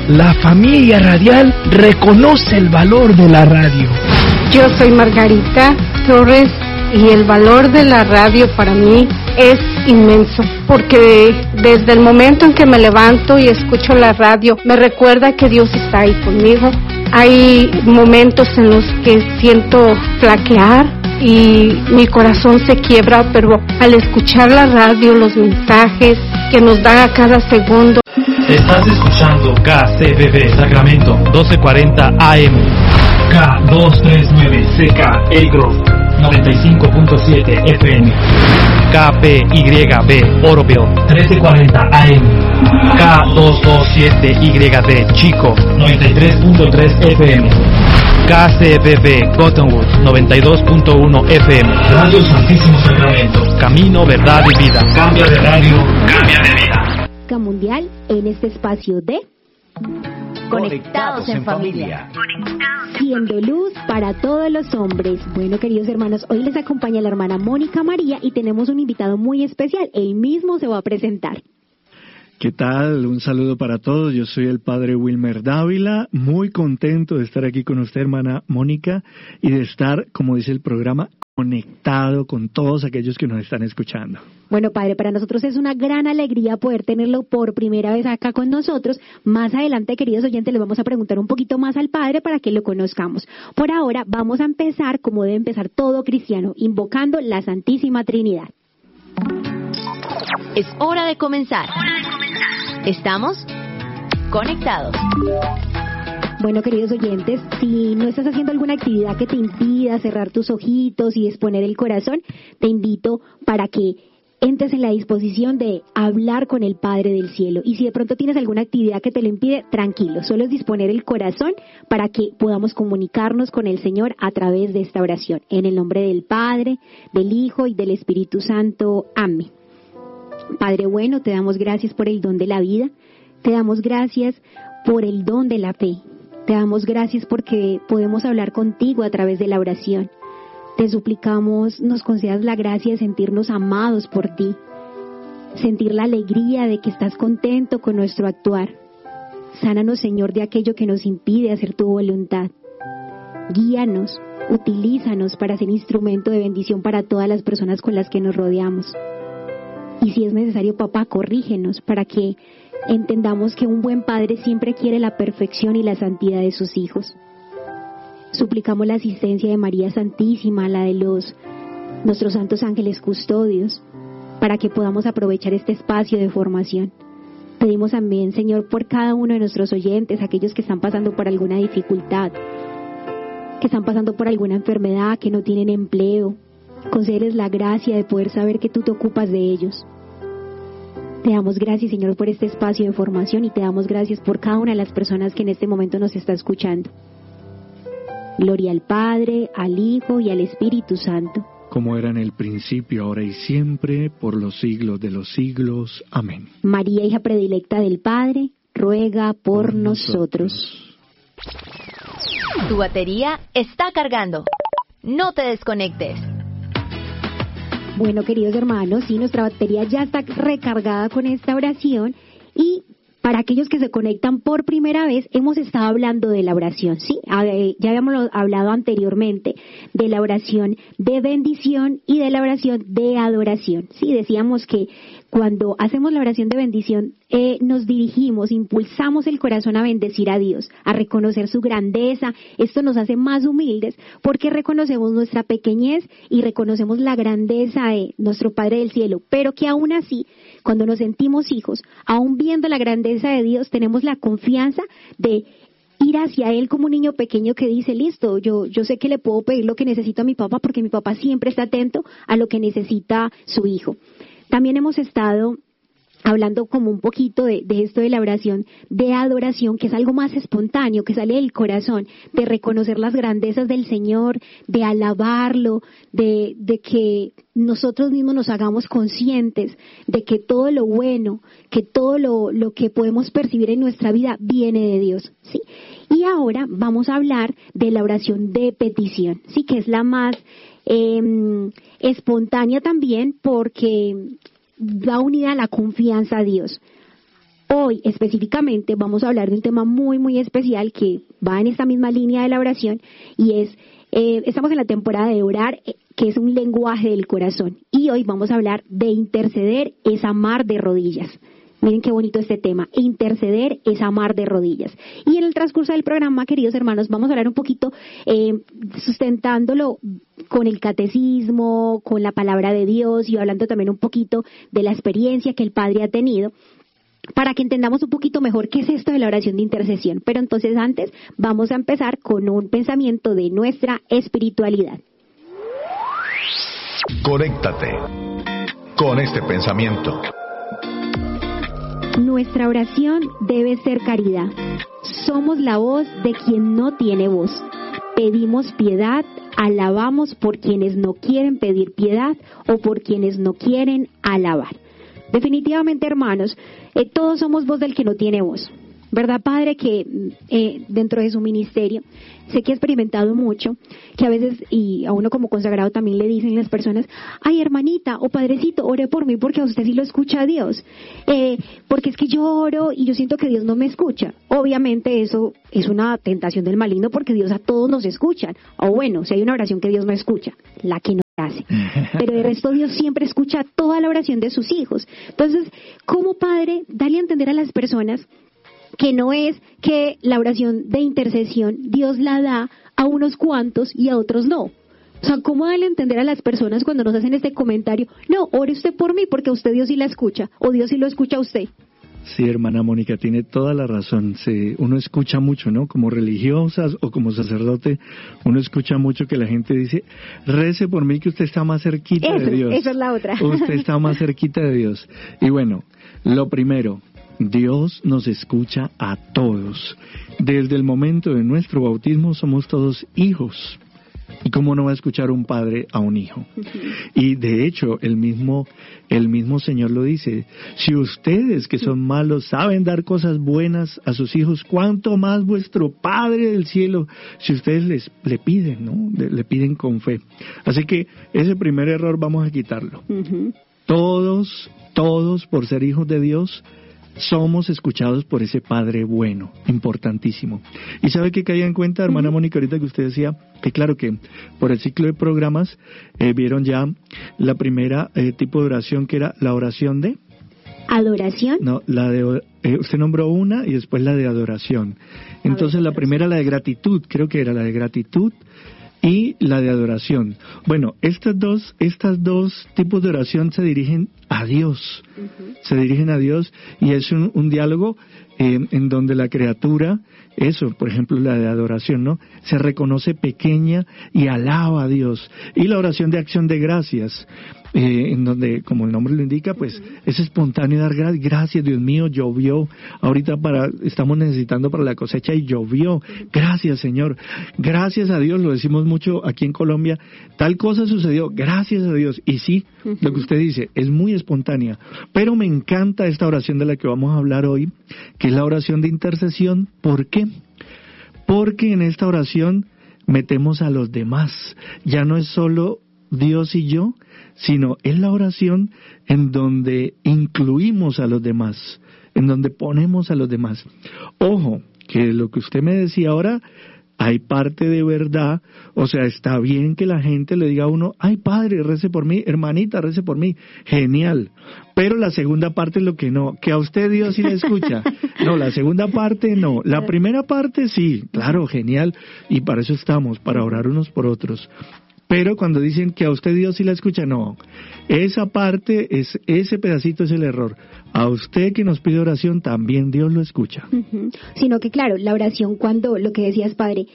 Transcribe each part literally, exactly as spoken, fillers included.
la familia radial reconoce el valor de la radio. Yo soy Margarita Torres y el valor de la radio para mí es inmenso, porque desde el momento en que me levanto y escucho la radio, me recuerda que Dios está ahí conmigo. Hay momentos en los que siento flaquear y mi corazón se quiebra, pero al escuchar la radio, los mensajes que nos dan a cada segundo. Estás escuchando K C B B Sacramento doce cuarenta A M, K doscientos treinta y nueve C K El Grove noventa y cinco punto siete F M, K P Y B Oroville trece cuarenta A M, K doscientos veintisiete Y D Chico noventa y tres punto tres F M, K C B B Cottonwood noventa y dos punto uno F M, Radio Santísimo Sacramento, camino, verdad y vida. Cambia de radio, cambia de vida. Mundial en este espacio de Conectados en Familia, siendo luz para todos los hombres. Bueno, queridos hermanos, hoy les acompaña la hermana Mónica María y tenemos un invitado muy especial. Él mismo se va a presentar. ¿Qué tal? Un saludo para todos. Yo soy el padre Wilmer Dávila, muy contento de estar aquí con usted, hermana Mónica, y de estar, como dice el programa, conectado con todos aquellos que nos están escuchando. Bueno, padre, para nosotros es una gran alegría poder tenerlo por primera vez acá con nosotros. Más adelante, queridos oyentes, les vamos a preguntar un poquito más al padre para que lo conozcamos. Por ahora, vamos a empezar como debe empezar todo cristiano, invocando la Santísima Trinidad. Es hora de comenzar. Estamos conectados. Bueno, queridos oyentes, si no estás haciendo alguna actividad que te impida cerrar tus ojitos y disponer el corazón, te invito para que entres en la disposición de hablar con el Padre del Cielo. Y si de pronto tienes alguna actividad que te lo impide, tranquilo, solo es disponer el corazón para que podamos comunicarnos con el Señor a través de esta oración. En el nombre del Padre, del Hijo y del Espíritu Santo. Amén. Padre bueno, te damos gracias por el don de la vida, te damos gracias por el don de la fe. Te damos gracias porque podemos hablar contigo a través de la oración. Te suplicamos, nos concedas la gracia de sentirnos amados por ti, sentir la alegría de que estás contento con nuestro actuar. Sánanos, Señor, de aquello que nos impide hacer tu voluntad. Guíanos, utilízanos para ser instrumento de bendición para todas las personas con las que nos rodeamos. Y si es necesario, papá, corrígenos para que entendamos que un buen padre siempre quiere la perfección y la santidad de sus hijos. Suplicamos la asistencia de María Santísima, la de los nuestros santos ángeles custodios, para que podamos aprovechar este espacio de formación. Pedimos también, Señor, por cada uno de nuestros oyentes, aquellos que están pasando por alguna dificultad, que están pasando por alguna enfermedad, que no tienen empleo. Concédeles la gracia de poder saber que tú te ocupas de ellos. Te damos gracias, Señor, por este espacio de formación y te damos gracias por cada una de las personas que en este momento nos está escuchando. Gloria al Padre, al Hijo y al Espíritu Santo. Como era en el principio, ahora y siempre, por los siglos de los siglos. Amén. María, hija predilecta del Padre, ruega por, por nosotros. nosotros. Tu batería está cargando. No te desconectes. Bueno, queridos hermanos, sí, nuestra batería ya está recargada con esta oración y para aquellos que se conectan por primera vez, hemos estado hablando de la oración, ¿sí? Ya habíamos hablado anteriormente de la oración de bendición y de la oración de adoración, ¿sí? Decíamos que cuando hacemos la oración de bendición, eh, nos dirigimos, impulsamos el corazón a bendecir a Dios, a reconocer su grandeza. Esto nos hace más humildes porque reconocemos nuestra pequeñez y reconocemos la grandeza de nuestro Padre del Cielo, pero que aún así, cuando nos sentimos hijos, aún viendo la grandeza de Dios, tenemos la confianza de ir hacia Él como un niño pequeño que dice, listo, yo, yo sé que le puedo pedir lo que necesito a mi papá porque mi papá siempre está atento a lo que necesita su hijo. También hemos estado hablando como un poquito de, de esto de la oración de adoración, que es algo más espontáneo, que sale del corazón, de reconocer las grandezas del Señor, de alabarlo, de, de que nosotros mismos nos hagamos conscientes de que todo lo bueno, que todo lo, lo que podemos percibir en nuestra vida viene de Dios, ¿sí? Y ahora vamos a hablar de la oración de petición, sí, que es la más eh, espontánea también porque va unida a la confianza a Dios. Hoy específicamente vamos a hablar de un tema muy muy especial que va en esta misma línea de la oración y es, eh, estamos en la temporada de orar, eh, que es un lenguaje del corazón, y hoy vamos a hablar de interceder es amar de rodillas. Miren qué bonito este tema, interceder es amar de rodillas. Y en el transcurso del programa, queridos hermanos, vamos a hablar un poquito eh, sustentándolo con el catecismo, con la palabra de Dios y hablando también un poquito de la experiencia que el Padre ha tenido, para que entendamos un poquito mejor qué es esto de la oración de intercesión. Pero entonces antes vamos a empezar con un pensamiento de nuestra espiritualidad. Conéctate con este pensamiento. Nuestra oración debe ser caridad. Somos la voz de quien no tiene voz. Pedimos piedad, alabamos por quienes no quieren pedir piedad o por quienes no quieren alabar. Definitivamente, hermanos, eh, todos somos voz del que no tiene voz. ¿Verdad, Padre? Que eh, dentro de su ministerio, sé que ha experimentado mucho, que a veces, y a uno como consagrado también le dicen las personas, ay, hermanita o padrecito, ore por mí porque a usted sí lo escucha a Dios. Eh, porque es que yo oro y yo siento que Dios no me escucha. Obviamente eso es una tentación del maligno porque Dios a todos nos escucha. O bueno, si hay una oración que Dios no escucha, la que no hace. Pero de resto Dios siempre escucha toda la oración de sus hijos. Entonces, como padre, darle a entender a las personas que no es que la oración de intercesión Dios la da a unos cuantos y a otros no. O sea, ¿cómo darle a entender a las personas cuando nos hacen este comentario? No, ore usted por mí porque a usted Dios sí la escucha, o Dios sí lo escucha a usted. Sí, hermana Mónica, tiene toda la razón. Se, uno escucha mucho, ¿no? Como religiosas o como sacerdote, uno escucha mucho que la gente dice, rece por mí que usted está más cerquita eso, de Dios. Esa es la otra. Usted está más cerquita de Dios. Y bueno, lo primero, Dios nos escucha a todos. Desde el momento de nuestro bautismo somos todos hijos. ¿Y cómo no va a escuchar un padre a un hijo? Uh-huh. Y de hecho, el mismo, el mismo Señor lo dice. Si ustedes que son malos saben dar cosas buenas a sus hijos, ¿cuánto más vuestro Padre del cielo? Si ustedes les le piden, ¿no? Le, le piden con fe. Así que ese primer error vamos a quitarlo. Uh-huh. Todos, todos por ser hijos de Dios, somos escuchados por ese Padre bueno, importantísimo. Y sabe que caía en cuenta, hermana Mónica, ahorita que usted decía, que claro que por el ciclo de programas eh, vieron ya la primera eh, tipo de oración que era la oración de adoración. No, la de eh, usted nombró una y después la de adoración. Entonces la primera, la de gratitud, creo que era la de gratitud y la de adoración. Bueno, estas dos, estas dos tipos de oración se dirigen a Dios, uh-huh. se dirigen a Dios y es un, un diálogo eh, en donde la criatura, eso, por ejemplo, la de adoración, ¿no? Se reconoce pequeña y alaba a Dios. Y la oración de acción de gracias, eh, en donde, como el nombre lo indica, pues uh-huh. es espontáneo dar gracias. Gracias, Dios mío, llovió. Ahorita para estamos necesitando para la cosecha y llovió. Gracias, Señor. Gracias a Dios, lo decimos mucho aquí en Colombia. Tal cosa sucedió, gracias a Dios. Y sí, uh-huh. lo que usted dice es muy espontánea. Pero me encanta esta oración de la que vamos a hablar hoy, que es la oración de intercesión. ¿Por qué? Porque en esta oración metemos a los demás. Ya no es solo Dios y yo, sino es la oración en donde incluimos a los demás, en donde ponemos a los demás. Ojo, que lo que usted me decía ahora, hay parte de verdad, o sea, está bien que la gente le diga a uno, ay padre, rece por mí, hermanita, rece por mí, genial, pero la segunda parte es lo que no, que a usted Dios sí le escucha, no, la segunda parte no, la primera parte sí, claro, genial, y para eso estamos, para orar unos por otros. Pero cuando dicen que a usted Dios sí la escucha, no. Esa parte, es ese pedacito es el error. A usted que nos pide oración, también Dios lo escucha. Uh-huh. Sino que claro, la oración cuando, lo que decías, Padre,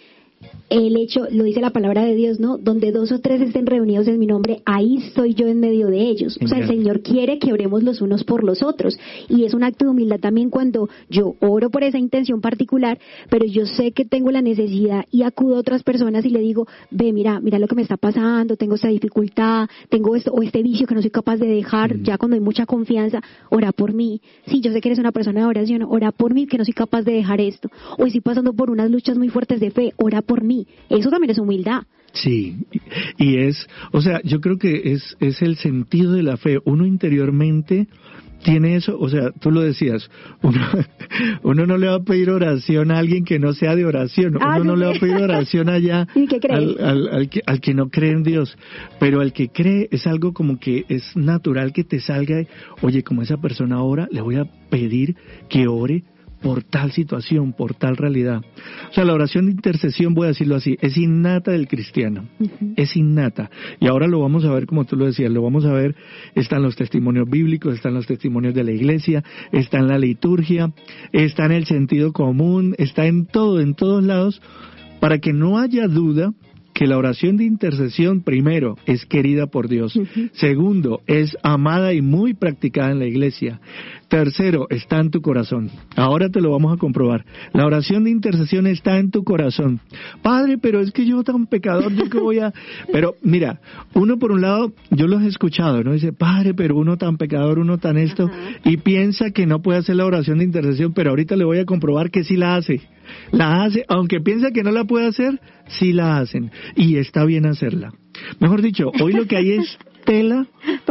el hecho, lo dice la palabra de Dios, ¿no? Donde dos o tres estén reunidos en mi nombre, ahí estoy yo en medio de ellos. O sea, el Señor quiere que oremos los unos por los otros. Y es un acto de humildad también cuando yo oro por esa intención particular, pero yo sé que tengo la necesidad y acudo a otras personas y le digo, ve, mira, mira lo que me está pasando, tengo esta dificultad, tengo esto o este vicio que no soy capaz de dejar, mm. ya cuando hay mucha confianza, ora por mí. Sí, yo sé que eres una persona de oración, ora por mí que no soy capaz de dejar esto. O estoy pasando por unas luchas muy fuertes de fe, ora por mí. Eso también es humildad. Sí, y es, o sea, yo creo que es, es el sentido de la fe. Uno interiormente tiene eso, o sea, tú lo decías, uno, uno no le va a pedir oración a alguien que no sea de oración, uno ah, no sí. le va a pedir oración allá al, al, al, que, al que no cree en Dios, pero al que cree es algo como que es natural que te salga, oye, como esa persona ora, le voy a pedir que ore por tal situación, por tal realidad. O sea, la oración de intercesión, voy a decirlo así, es innata del cristiano, uh-huh. es innata. Y ahora lo vamos a ver, como tú lo decías, lo vamos a ver, están los testimonios bíblicos, están los testimonios de la iglesia, está en la liturgia, está en el sentido común, está en todo, en todos lados, para que no haya duda que la oración de intercesión, primero, es querida por Dios. Uh-huh. Segundo, es amada y muy practicada en la iglesia. Tercero, está en tu corazón. Ahora te lo vamos a comprobar. La oración de intercesión está en tu corazón. Padre, pero es que yo tan pecador, yo que voy a... Pero mira, uno por un lado, yo los he escuchado, ¿no? Dice, Padre, pero uno tan pecador, uno tan esto, uh-huh. y piensa que no puede hacer la oración de intercesión, pero ahorita le voy a comprobar que sí la hace. La hace, aunque piensa que no la puede hacer, sí la hacen. Y está bien hacerla. Mejor dicho, hoy lo que hay es tela.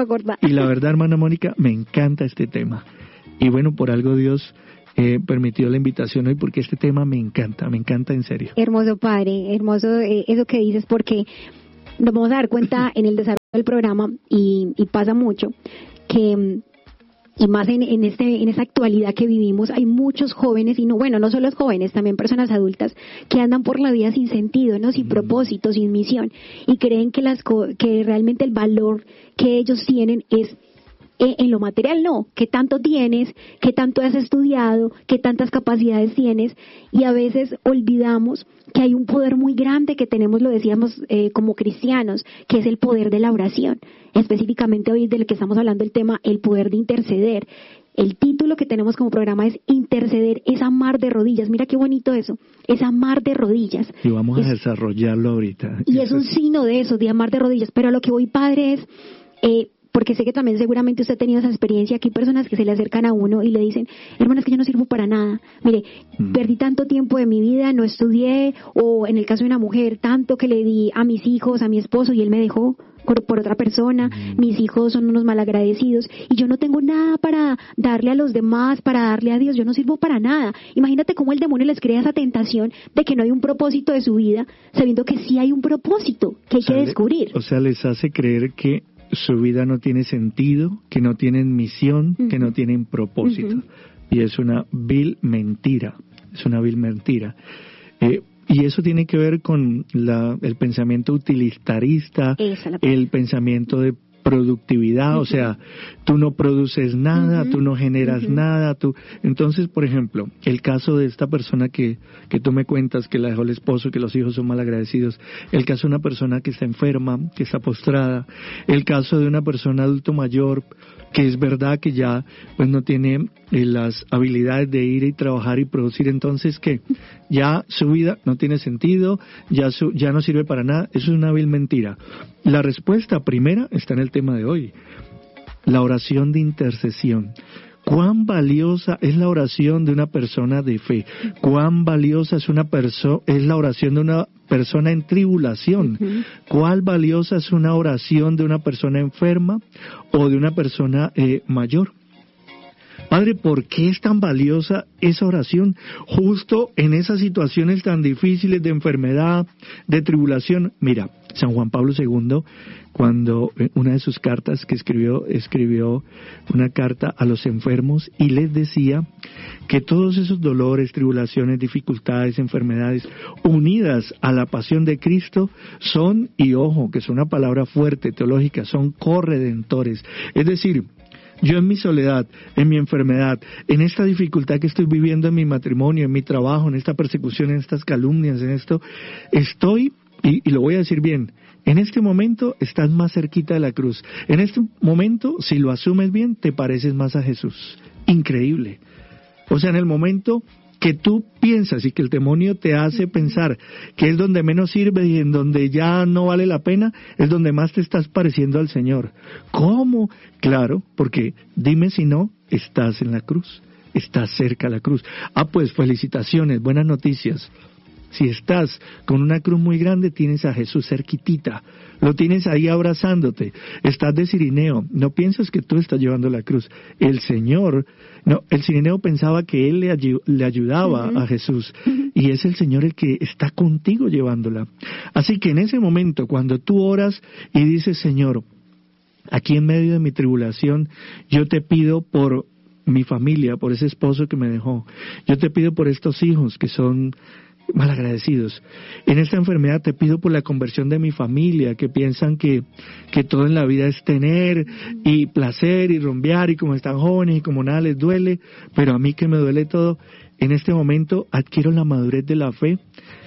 Y la verdad, hermana Mónica, me encanta este tema. Y bueno, por algo Dios eh, permitió la invitación hoy, porque este tema me encanta, me encanta en serio. Hermoso, padre, hermoso eh, eso que dices, porque nos vamos a dar cuenta en el desarrollo del programa, y, y pasa mucho, que... Y más en, en este en esta actualidad que vivimos, hay muchos jóvenes, y no bueno, no solo los jóvenes, también personas adultas, que andan por la vida sin sentido, ¿no? Sin propósito, sin misión, y creen que las que realmente el valor que ellos tienen es en lo material. No, qué tanto tienes, qué tanto has estudiado, qué tantas capacidades tienes, y a veces olvidamos que hay un poder muy grande que tenemos, lo decíamos eh, como cristianos, que es el poder de la oración. Específicamente hoy del que estamos hablando, el tema, el poder de interceder. El título que tenemos como programa es Interceder, es amar de rodillas. Mira qué bonito eso, es amar de rodillas. Y vamos es, a desarrollarlo ahorita. Y es un signo de eso, de amar de rodillas. Pero a lo que voy, padre, es... Eh, porque sé que también seguramente usted ha tenido esa experiencia, que hay personas que se le acercan a uno y le dicen, hermana, es que yo no sirvo para nada, mire, mm. perdí tanto tiempo de mi vida, no estudié, o en el caso de una mujer, tanto que le di a mis hijos, a mi esposo, y él me dejó por, por otra persona, mm. mis hijos son unos malagradecidos, y yo no tengo nada para darle a los demás, para darle a Dios, yo no sirvo para nada. Imagínate cómo el demonio les crea esa tentación de que no hay un propósito de su vida, sabiendo que sí hay un propósito que hay o sea, que descubrir. O sea, les hace creer que su vida no tiene sentido, que no tienen misión, uh-huh. que no tienen propósito. Uh-huh. Y es una vil mentira, es una vil mentira. Eh, y eso tiene que ver con la, el pensamiento utilitarista, el pensamiento de productividad, uh-huh. o sea, tú no produces nada, uh-huh. tú no generas uh-huh. nada, tú... Entonces, por ejemplo, el caso de esta persona que, que tú me cuentas, que la dejó el esposo, que los hijos son malagradecidos, el caso de una persona que está enferma, que está postrada, el caso de una persona adulto mayor, que es verdad que ya pues no tiene eh, las habilidades de ir y trabajar y producir, entonces que ya su vida no tiene sentido, ya su, ya no sirve para nada. Eso es una vil mentira. La respuesta primera está en el tema de hoy, la oración de intercesión. Cuán valiosa es la oración de una persona de fe, cuán valiosa es una perso- es la oración de una persona en tribulación, uh-huh. cuán valiosa es una oración de una persona enferma o de una persona eh, mayor. Padre, ¿por qué es tan valiosa esa oración justo en esas situaciones tan difíciles de enfermedad, de tribulación? Mira, San Juan Pablo segundo, cuando una de sus cartas que escribió, escribió una carta a los enfermos y les decía que todos esos dolores, tribulaciones, dificultades, enfermedades, unidas a la pasión de Cristo, son, y ojo, que es una palabra fuerte, teológica, son corredentores. Es decir, yo en mi soledad, en mi enfermedad, en esta dificultad que estoy viviendo en mi matrimonio, en mi trabajo, en esta persecución, en estas calumnias, en esto, estoy, y, y lo voy a decir bien, en este momento estás más cerquita de la cruz. En este momento, si lo asumes bien, te pareces más a Jesús. Increíble. O sea, en el momento que tú piensas y que el demonio te hace pensar que es donde menos sirve y en donde ya no vale la pena, es donde más te estás pareciendo al Señor. ¿Cómo? Claro, porque dime si no, estás en la cruz, estás cerca de la cruz. Ah, pues felicitaciones, buenas noticias. Si estás con una cruz muy grande, tienes a Jesús cerquitita, lo tienes ahí abrazándote. Estás de cirineo, no piensas que tú estás llevando la cruz. El Señor, no, el cirineo pensaba que él le, ayu- le ayudaba uh-huh. a Jesús, y es el Señor el que está contigo llevándola. Así que en ese momento, cuando tú oras y dices, Señor, aquí en medio de mi tribulación, yo te pido por mi familia, por ese esposo que me dejó. Yo te pido por estos hijos que son malagradecidos. En esta enfermedad te pido por la conversión de mi familia, que piensan que, que todo en la vida es tener y placer y rumbear, y como están jóvenes y como nada les duele, pero a mí que me duele todo. En este momento adquiero la madurez de la fe,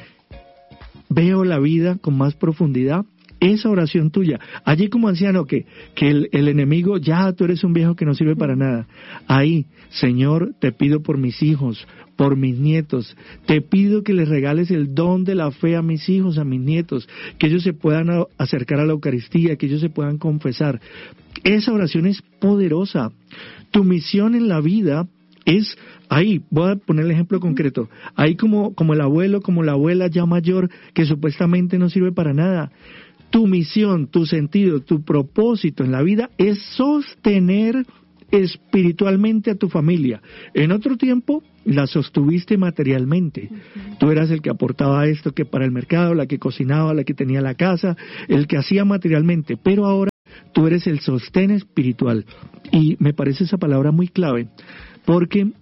veo la vida con más profundidad. Esa oración tuya, allí como anciano, que, que el, el enemigo, ya tú eres un viejo que no sirve para nada. Ahí, Señor, te pido por mis hijos, por mis nietos, te pido que les regales el don de la fe a mis hijos, a mis nietos, que ellos se puedan a, acercar a la Eucaristía, que ellos se puedan confesar. Esa oración es poderosa. Tu misión en la vida es, ahí, voy a poner el ejemplo concreto, ahí como, como el abuelo, como la abuela ya mayor, que supuestamente no sirve para nada. Tu misión, tu sentido, tu propósito en la vida es sostener espiritualmente a tu familia. En otro tiempo la sostuviste materialmente. Uh-huh. Tú eras el que aportaba esto, que para el mercado, la que cocinaba, la que tenía la casa, el que hacía materialmente, pero ahora tú eres el sostén espiritual. Y me parece esa palabra muy clave, porque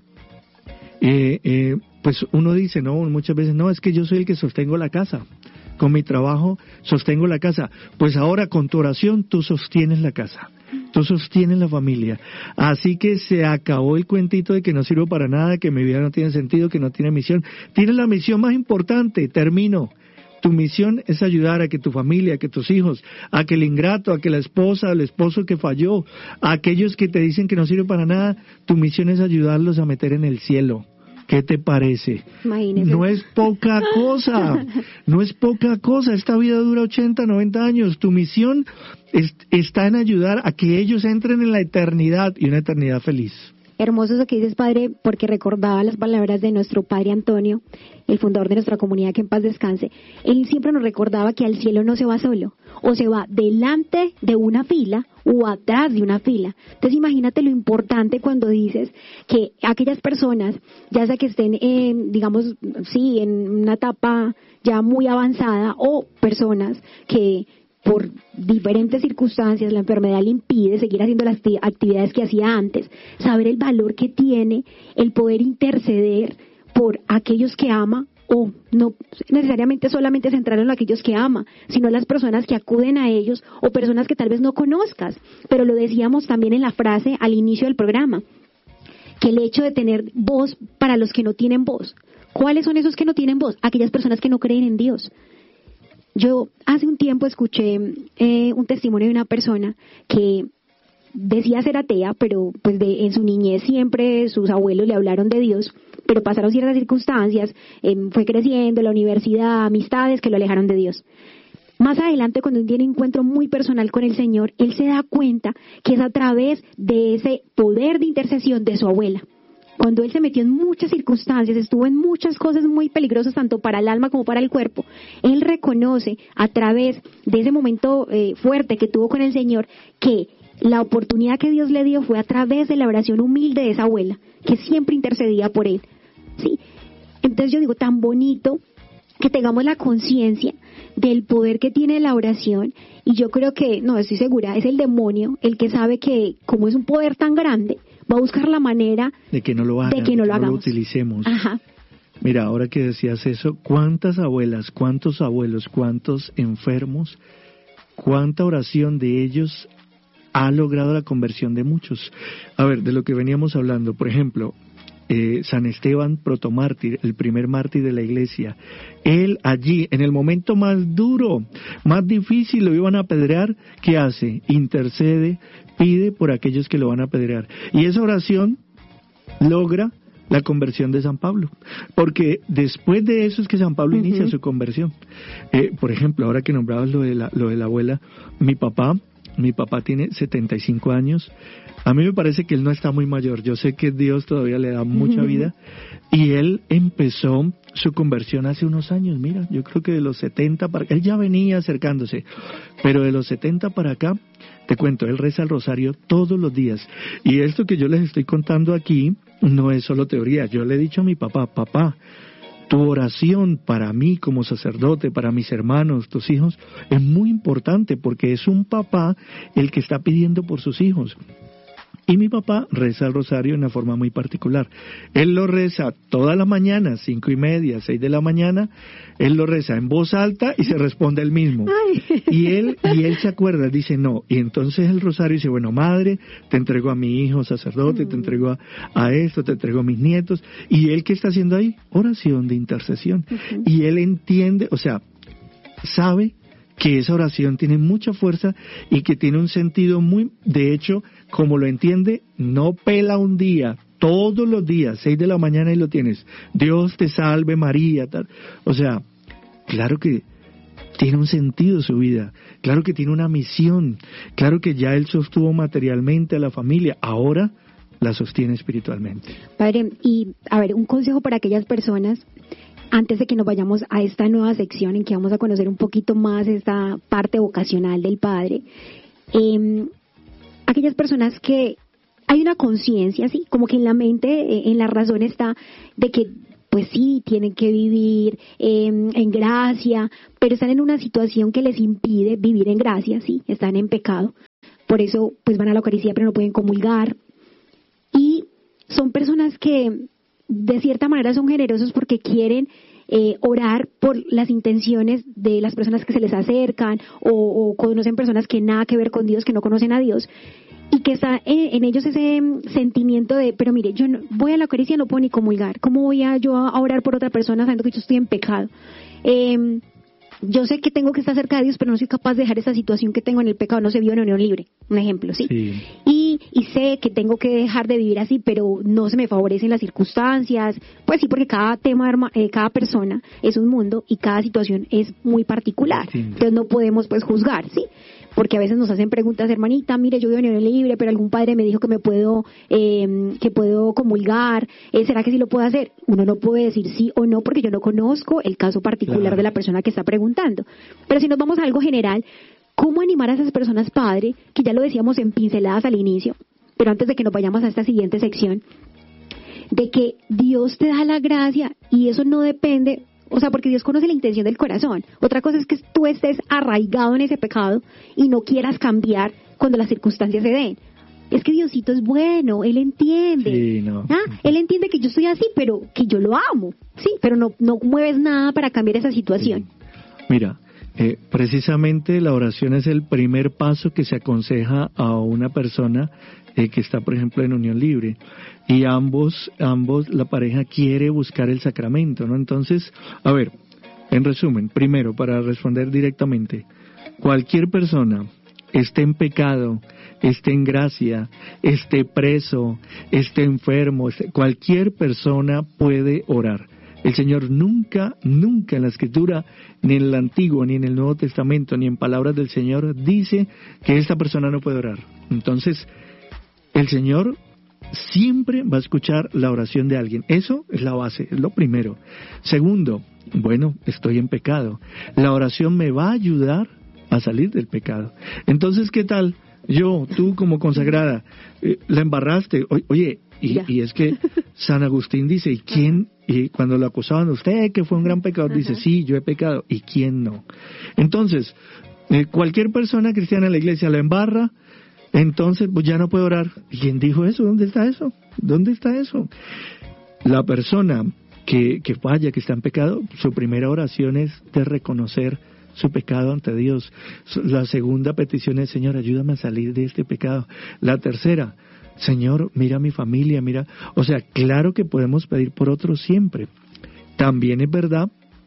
eh, eh, pues uno dice, no, muchas veces, no, es que yo soy el que sostengo la casa. Con mi trabajo sostengo la casa. Pues ahora con tu oración tú sostienes la casa. Tú sostienes la familia. Así que se acabó el cuentito de que no sirvo para nada, que mi vida no tiene sentido, que no tiene misión. Tienes la misión más importante. Termino. Tu misión es ayudar a que tu familia, a que tus hijos, a que el ingrato, a que la esposa, el esposo que falló, a aquellos que te dicen que no sirve para nada, tu misión es ayudarlos a meter en el cielo. ¿Qué te parece? Imagínese. No es poca cosa, no es poca cosa. Esta vida dura ochenta, noventa años. Tu misión es, está en ayudar a que ellos entren en la eternidad, y una eternidad feliz. Hermoso eso que dices, Padre, porque recordaba las palabras de nuestro Padre Antonio, el fundador de nuestra comunidad, que en paz descanse. Él siempre nos recordaba que al cielo no se va solo, o se va delante de una fila o atrás de una fila. Entonces imagínate lo importante cuando dices que aquellas personas, ya sea que estén, en, digamos, sí, en una etapa ya muy avanzada, o personas que por diferentes circunstancias la enfermedad le impide seguir haciendo las actividades que hacía antes, saber el valor que tiene el poder interceder por aquellos que ama, o no necesariamente solamente centrarlo en aquellos que ama, sino las personas que acuden a ellos, o personas que tal vez no conozcas. Pero lo decíamos también en la frase al inicio del programa, que el hecho de tener voz para los que no tienen voz. ¿Cuáles son esos que no tienen voz? Aquellas personas que no creen en Dios. Yo hace un tiempo escuché eh, un testimonio de una persona que decía ser atea, pero pues de, en su niñez siempre sus abuelos le hablaron de Dios, pero pasaron ciertas circunstancias, eh, fue creciendo, la universidad, amistades que lo alejaron de Dios. Más adelante, cuando él tiene un encuentro muy personal con el Señor, él se da cuenta que es a través de ese poder de intercesión de su abuela. Cuando él se metió en muchas circunstancias, estuvo en muchas cosas muy peligrosas, tanto para el alma como para el cuerpo, él reconoce a través de ese momento eh, fuerte que tuvo con el Señor, que la oportunidad que Dios le dio fue a través de la oración humilde de esa abuela, que siempre intercedía por él. ¿Sí? Entonces yo digo, tan bonito que tengamos la conciencia del poder que tiene la oración, y yo creo que, no, estoy segura, es el demonio el que sabe que como es un poder tan grande, va a buscar la manera de que no lo hagan, de que no, de lo, que no lo utilicemos. Ajá. Mira, ahora que decías eso, ¿cuántas abuelas, cuántos abuelos, cuántos enfermos, cuánta oración de ellos ha logrado la conversión de muchos? A ver, de lo que veníamos hablando, por ejemplo, eh, San Esteban protomártir, el primer mártir de la iglesia, él allí, en el momento más duro, más difícil, lo iban a apedrear, ¿qué hace? Intercede, pide por aquellos que lo van a apedrear. Y esa oración logra la conversión de San Pablo, porque después de eso es que San Pablo uh-huh. inicia su conversión. Eh, por ejemplo, ahora que nombrabas lo de la, lo de la abuela, mi papá, mi papá tiene setenta y cinco años. A mí me parece que él no está muy mayor. Yo sé que Dios todavía le da mucha vida. Y él empezó su conversión hace unos años. Mira, yo creo que de los setenta para acá, él ya venía acercándose. Pero de los setenta para acá, te cuento, él reza el rosario todos los días. Y esto que yo les estoy contando aquí no es solo teoría. Yo le he dicho a mi papá, papá, tu oración para mí como sacerdote, para mis hermanos, tus hijos, es muy importante porque es un papá el que está pidiendo por sus hijos. Y mi papá reza el rosario de una forma muy particular. Él lo reza toda la mañana, cinco y media, seis de la mañana. Él lo reza en voz alta y se responde él mismo. Ay. Y él y él se acuerda, dice no. Y entonces el rosario dice, bueno, madre, te entrego a mi hijo sacerdote, mm. te entrego a, a esto, te entrego a mis nietos. ¿Y él qué está haciendo ahí? Oración de intercesión. Uh-huh. Y él entiende, o sea, sabe que esa oración tiene mucha fuerza y que tiene un sentido muy, de hecho, como lo entiende, no pela un día, todos los días, seis de la mañana y lo tienes, Dios te salve María, tal. O sea, claro que tiene un sentido su vida, claro que tiene una misión, claro que ya él sostuvo materialmente a la familia, ahora la sostiene espiritualmente. Padre, y a ver, un consejo para aquellas personas, antes de que nos vayamos a esta nueva sección en que vamos a conocer un poquito más esta parte vocacional del Padre, eh, aquellas personas que hay una conciencia, sí, como que en la mente, eh, en la razón está de que pues sí, tienen que vivir eh, en gracia, pero están en una situación que les impide vivir en gracia, sí, están en pecado, por eso pues van a la Eucaristía pero no pueden comulgar, y son personas que de cierta manera son generosos porque quieren eh, orar por las intenciones de las personas que se les acercan o, o conocen personas que nada que ver con Dios, que no conocen a Dios, y que está en, en ellos ese sentimiento de, pero mire, yo no, voy a la Eucaristía, no puedo ni comulgar, ¿cómo voy a yo a orar por otra persona sabiendo que yo estoy en pecado? Eh, Yo sé que tengo que estar cerca de Dios, pero no soy capaz de dejar esa situación que tengo en el pecado. No se vio en unión libre, un ejemplo, ¿sí? sí. Y, y sé que tengo que dejar de vivir así, pero no se me favorecen las circunstancias. Pues sí, porque cada tema, eh, cada persona es un mundo y cada situación es muy particular. Sí. Entonces no podemos pues juzgar, ¿sí? Porque a veces nos hacen preguntas, hermanita, mire, yo vivo en unión libre, pero algún padre me dijo que me puedo, eh, que puedo comulgar, eh, ¿será que sí lo puedo hacer? Uno no puede decir sí o no porque yo no conozco el caso particular claro. de la persona que está preguntando. Pero si nos vamos a algo general, ¿cómo animar a esas personas, padre, que ya lo decíamos en pinceladas al inicio, pero antes de que nos vayamos a esta siguiente sección, de que Dios te da la gracia y eso no depende... O sea, porque Dios conoce la intención del corazón. Otra cosa es que tú estés arraigado en ese pecado y no quieras cambiar cuando las circunstancias se den. Es que Diosito es bueno, Él entiende. Sí, no. ¿Ah? Él entiende que yo estoy así, pero que yo lo amo. Sí, pero no, no mueves nada para cambiar esa situación. Sí. Mira, eh, precisamente la oración es el primer paso que se aconseja a una persona eh, que está, por ejemplo, en unión libre. Y ambos, ambos, la pareja quiere buscar el sacramento, ¿no? Entonces, a ver, en resumen, primero, para responder directamente, cualquier persona esté en pecado, esté en gracia, esté preso, esté enfermo, esté, cualquier persona puede orar. El Señor nunca, nunca en la Escritura, ni en el Antiguo, ni en el Nuevo Testamento, ni en palabras del Señor, dice que esta persona no puede orar. Entonces, el Señor siempre va a escuchar la oración de alguien. Eso es la base, es lo primero. Segundo, bueno, estoy en pecado. La oración me va a ayudar a salir del pecado. Entonces, ¿qué tal? Yo, tú como consagrada, eh, la embarraste. O, oye, y, y es que San Agustín dice, ¿y quién? Y cuando lo acusaban, usted que fue un gran pecador, dice, sí, yo he pecado. ¿Y quién no? Entonces, eh, cualquier persona cristiana en la iglesia la embarra, entonces pues ya no puede orar. ¿Y quién dijo eso? ¿Dónde está eso? ¿Dónde está eso? La persona que, que falla, que está en pecado, su primera oración es de reconocer su pecado ante Dios. La segunda petición es, Señor, ayúdame a salir de este pecado. La tercera, Señor, mira a mi familia, mira. O sea, claro que podemos pedir por otros siempre. También es verdad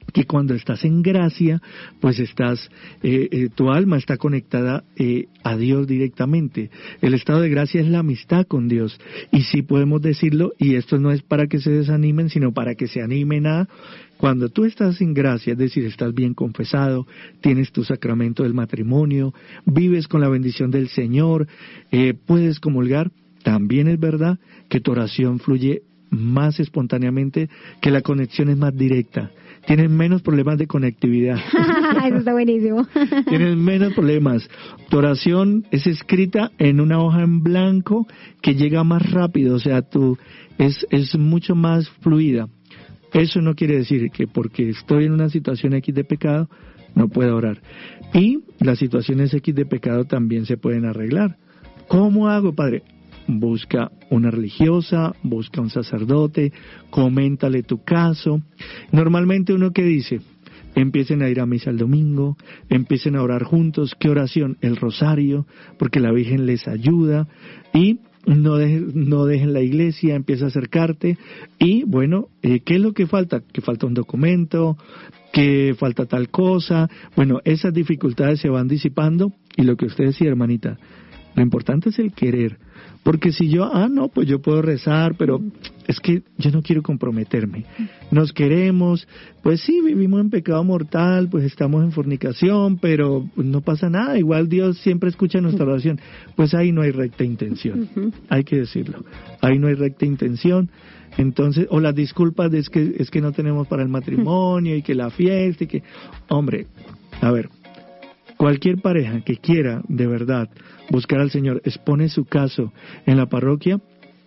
que cuando estás en gracia, pues estás, eh, eh, tu alma está conectada eh, a Dios directamente. El estado de gracia es la amistad con Dios. Y sí podemos decirlo, y esto no es para que se desanimen, sino para que se animen a, cuando tú estás en gracia, es decir, estás bien confesado, tienes tu sacramento del matrimonio, vives con la bendición del Señor, eh, puedes comulgar, también es verdad que tu oración fluye más espontáneamente, que la conexión es más directa. Tienes menos problemas de conectividad. Eso está buenísimo. Tienes menos problemas. Tu oración es escrita en una hoja en blanco que llega más rápido, o sea, tu, es, es mucho más fluida. Eso no quiere decir que porque estoy en una situación X de pecado, no puedo orar. Y las situaciones X de pecado también se pueden arreglar. ¿Cómo hago, Padre? Busca una religiosa, busca un sacerdote, coméntale tu caso. Normalmente uno que dice, empiecen a ir a misa el domingo, empiecen a orar juntos. ¿Qué oración? El rosario, porque la Virgen les ayuda. Y no dejen, no dejen la iglesia, empieza a acercarte. Y bueno, eh, ¿qué es lo que falta? Que falta un documento, que falta tal cosa. Bueno, esas dificultades se van disipando. Y lo que usted decía, hermanita, lo importante es el querer. Porque si yo, ah, no, pues yo puedo rezar, pero es que yo no quiero comprometerme. Nos queremos, pues sí, vivimos en pecado mortal, pues estamos en fornicación, pero no pasa nada, igual Dios siempre escucha nuestra oración. Pues ahí no hay recta intención, hay que decirlo. Ahí no hay recta intención. Entonces, o las disculpas de es que, es que no tenemos para el matrimonio y que la fiesta y que, hombre, a ver, cualquier pareja que quiera de verdad buscar al Señor, expone su caso en la parroquia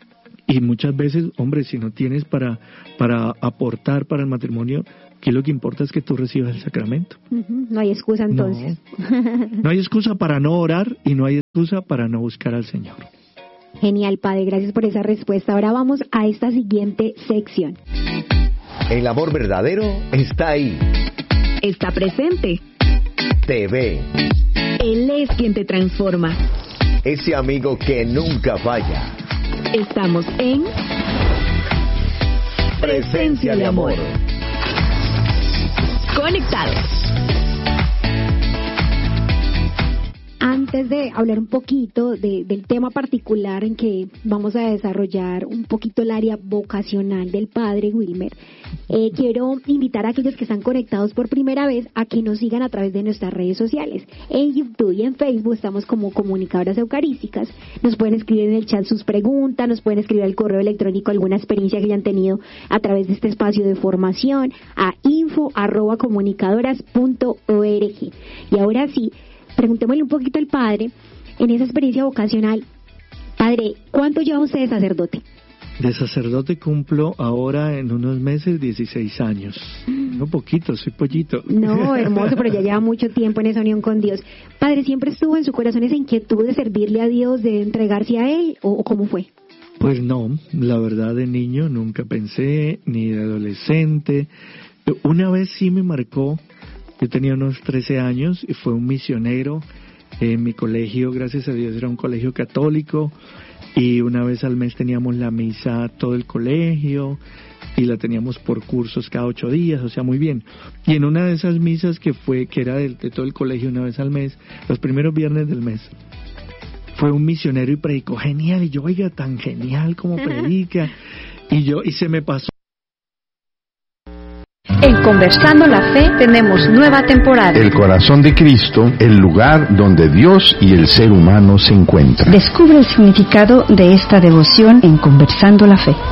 y muchas veces, hombre, si no tienes para, para aportar para el matrimonio, que lo que importa es que tú recibas el sacramento. Uh-huh. No hay excusa entonces. No, no hay excusa para no orar y no hay excusa para no buscar al Señor. Genial, Padre, gracias por esa respuesta. Ahora vamos a esta siguiente sección. El amor verdadero está ahí. Está presente. Te ve. Él es quien te transforma. Ese amigo que nunca falla. Estamos en Presencia de Amor. Conectados. Antes de hablar un poquito de, del tema particular en que vamos a desarrollar un poquito el área vocacional del Padre Wilmer, eh, quiero invitar a aquellos que están conectados por primera vez a que nos sigan a través de nuestras redes sociales. En YouTube y en Facebook estamos como Comunicadoras Eucarísticas. Nos pueden escribir en el chat sus preguntas, nos pueden escribir al correo electrónico alguna experiencia que hayan tenido a través de este espacio de formación a info arroba comunicadoras punto org. Y ahora sí, preguntémosle un poquito al Padre, en esa experiencia vocacional, Padre, ¿cuánto lleva usted de sacerdote? De sacerdote cumplo ahora en unos meses dieciséis años. No poquito, soy pollito. No, hermoso, pero ya lleva mucho tiempo en esa unión con Dios. Padre, ¿siempre estuvo en su corazón esa inquietud de servirle a Dios, de entregarse a Él, o, o cómo fue? Pues no, la verdad de niño nunca pensé, ni de adolescente. Una vez sí me marcó. Yo tenía unos trece años y fue un misionero en mi colegio, gracias a Dios era un colegio católico, y una vez al mes teníamos la misa todo el colegio y la teníamos por cursos cada ocho días, o sea, muy bien. Y en una de esas misas que fue, que era de, de todo el colegio una vez al mes, los primeros viernes del mes, fue un misionero y predicó genial, y yo, oiga, tan genial como predica, y yo, y se me pasó. En Conversando la Fe tenemos nueva temporada. El corazón de Cristo, el lugar donde Dios y el ser humano se encuentran. Descubre el significado de esta devoción en Conversando la Fe.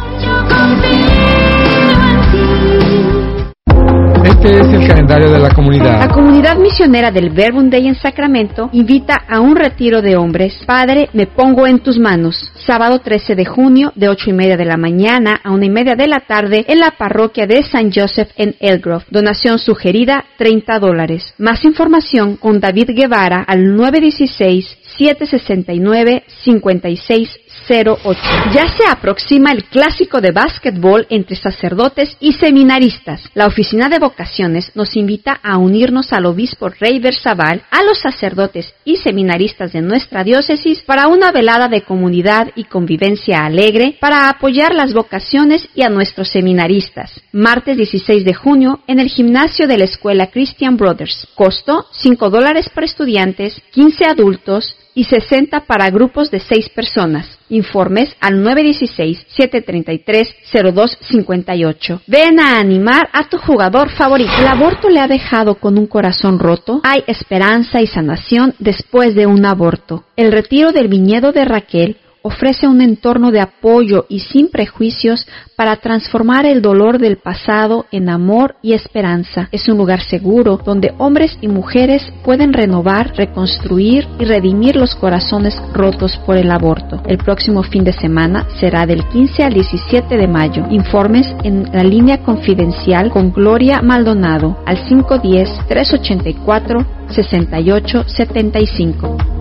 Este es el calendario de la comunidad. La comunidad misionera del Verbum Dei en Sacramento invita a un retiro de hombres. Padre, me pongo en tus manos. Sábado trece de junio, de ocho y media de la mañana a una y media de la tarde, en la parroquia de San Joseph en Elgrove. Donación sugerida, treinta dólares. Más información con David Guevara al nueve uno seis, siete seis nueve, cinco seis cero ocho. Ya se aproxima el clásico de básquetbol entre sacerdotes y seminaristas. La Oficina de Vocaciones nos invita a unirnos al obispo Rey Berzabal, a los sacerdotes y seminaristas de nuestra diócesis para una velada de comunidad y convivencia alegre para apoyar las vocaciones y a nuestros seminaristas. Martes dieciséis de junio en el gimnasio de la Escuela Christian Brothers. Costo cinco dólares para estudiantes, quince adultos y sesenta para grupos de seis personas. Informes al nueve uno seis, siete tres tres, cero dos cinco ocho. Ven a animar a tu jugador favorito. ¿El aborto le ha dejado con un corazón roto? Hay esperanza y sanación después de un aborto. El retiro del viñedo de Raquel ofrece un entorno de apoyo y sin prejuicios para transformar el dolor del pasado en amor y esperanza. Es un lugar seguro donde hombres y mujeres pueden renovar, reconstruir y redimir los corazones rotos por el aborto. El próximo fin de semana será del quince al diecisiete de mayo. Informes en la línea confidencial con Gloria Maldonado al cinco uno cero, tres ocho cuatro, seis ocho siete cinco.